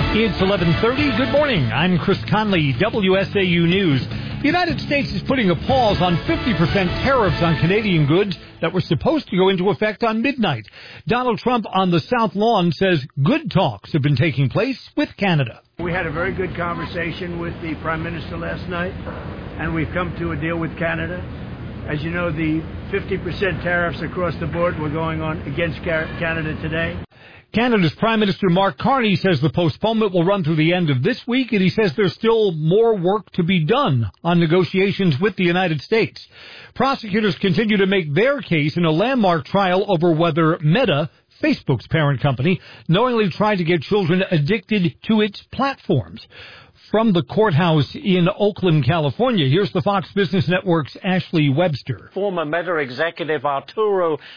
It's 11:30. Good morning. I'm Chris Conley, WSAU News. The United States is putting a pause on 50% tariffs on Canadian goods that were supposed to go into effect on midnight. Donald Trump on the South Lawn says good talks have been taking place with Canada. We had a very good conversation with the Prime Minister last night, and we've come to a deal with Canada. As you know, the 50% tariffs across the board were going on against Canada today. Canada's Prime Minister Mark Carney says the postponement will run through the end of this week, and he says there's still more work to be done on negotiations with the United States. Prosecutors continue to make their case in a landmark trial over whether Meta, Facebook's parent company, knowingly tried to get children addicted to its platforms. From the courthouse in Oakland, California, here's the Fox Business Network's Ashley Webster. Former Meta executive Arturo